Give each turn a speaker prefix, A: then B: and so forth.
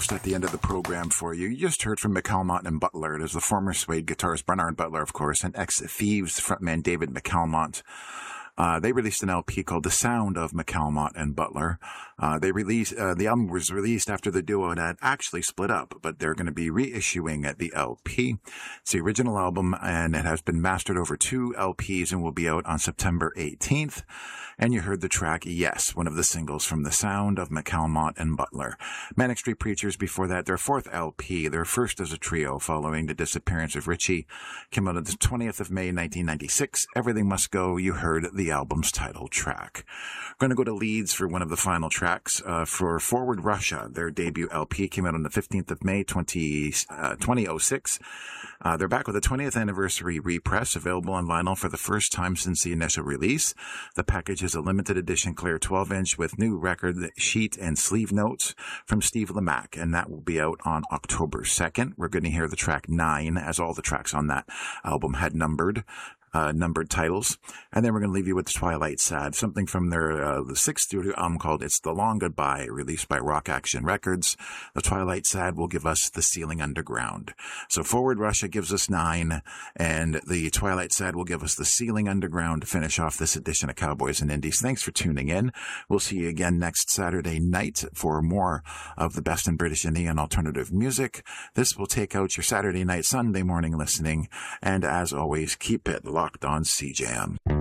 A: almost at the end of the program for you. You just heard from McAlmont and Butler. There's the former Suede guitarist Bernard Butler, of course, and ex-Thieves frontman David McAlmont. They released an LP called The Sound of McAlmont and Butler. The album was released after the duo had actually split up, but they're going to be reissuing the LP. It's the original album, and it has been mastered over 2 LPs and will be out on September 18th. And you heard the track Yes, one of the singles from The Sound of McAlmont and Butler. Manic Street Preachers, before that, their 4th LP, their first as a trio following the disappearance of Richie, came out on the 20th of May, 1996. Everything Must Go, you heard the album's title track. We're going to go to Leeds for one of the final tracks for Forward Russia. Their debut LP came out on the 15th of May, 2006. They're back with a 20th anniversary repress, available on vinyl for the first time since the initial release. The package is a limited edition clear 12-inch with new record sheet and sleeve notes from Steve Lamacq, and that will be out on October 2nd. We're going to hear the track 9, as all the tracks on that album had numbered titles. And then we're going to leave you with Twilight Sad, something from their the 6th studio album called It's the Long Goodbye, released by Rock Action Records. The Twilight Sad will give us The Ceiling Underground. So Forward Russia gives us 9, and the Twilight Sad will give us The Ceiling Underground to finish off this edition of Cowboys and Indies. Thanks for tuning in. We'll see you again next Saturday night for more of the best in British indie and alternative music. This will take out your Saturday night, Sunday morning listening, and as always, keep it locked on CJAM.